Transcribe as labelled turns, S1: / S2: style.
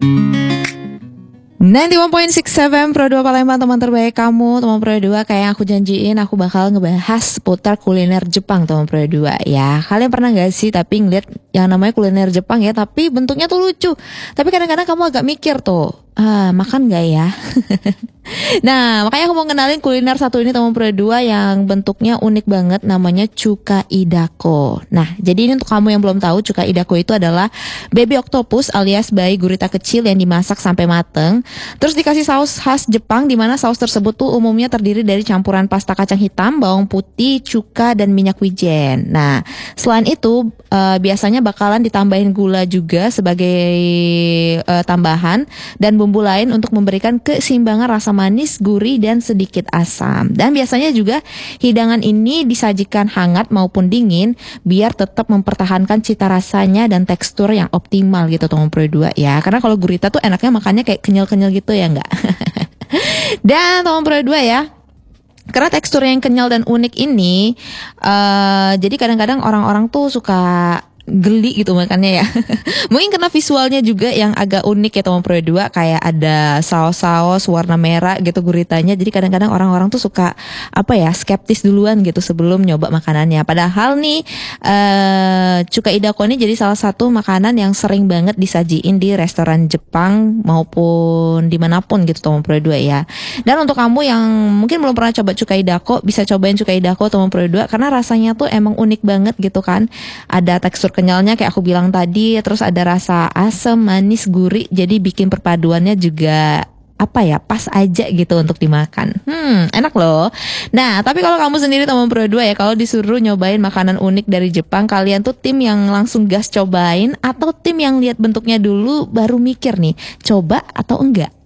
S1: 91.6 FM Pro 2 Palembang, teman terbaik kamu. Teman Pro 2, kayak yang aku janjiin, aku bakal ngebahas seputar kuliner Jepang, teman Pro 2 ya. Kalian pernah gak sih tapi ngeliat yang namanya kuliner Jepang ya, tapi bentuknya tuh lucu. Tapi kadang-kadang kamu agak mikir tuh, makan gak ya? Nah, makanya aku mau kenalin kuliner satu ini, teman Pro 2, yang bentuknya unik banget, namanya Chuka Idako. Nah, jadi ini untuk kamu yang belum tahu, Chuka Idako itu adalah baby octopus alias bayi gurita kecil yang dimasak sampai mateng. Terus dikasih saus khas Jepang, di mana saus tersebut tuh umumnya terdiri dari campuran pasta kacang hitam, bawang putih, cuka, dan minyak wijen. Nah, selain itu biasanya bakalan ditambahin gula juga sebagai tambahan, dan bumbu lain untuk memberikan keseimbangan rasa manis, gurih, dan sedikit asam. Dan biasanya juga hidangan ini disajikan hangat maupun dingin biar tetap mempertahankan cita rasanya dan tekstur yang optimal gitu, teman Pro 2 ya. Karena kalau gurita tuh enaknya makannya kayak kenyal-kenyal gitu ya, enggak? Dan teman Pro 2 ya, karena tekstur yang kenyal dan unik ini, jadi kadang-kadang orang-orang tuh suka geli gitu makannya ya. Mungkin karena visualnya juga yang agak unik ya, teman Pro 2, kayak ada saus-saus warna merah gitu guritanya. Jadi kadang-kadang orang-orang tuh suka skeptis duluan gitu sebelum nyoba makanannya. Padahal nih Chuka Idako ini jadi salah satu makanan yang sering banget disajiin di restoran Jepang maupun dimanapun gitu, teman Pro 2 ya. Dan untuk kamu yang mungkin belum pernah coba Chuka Idako, bisa cobain Chuka Idako, teman Pro 2, karena rasanya tuh emang unik banget gitu kan. Ada tekstur kenyalnya kayak aku bilang tadi, terus ada rasa asam, manis, gurih, jadi bikin perpaduannya juga pas aja gitu untuk dimakan. Enak loh. Nah, tapi kalau kamu sendiri, teman Pro 2 ya, kalau disuruh nyobain makanan unik dari Jepang, kalian tuh tim yang langsung gas cobain atau tim yang lihat bentuknya dulu baru mikir nih, coba atau enggak?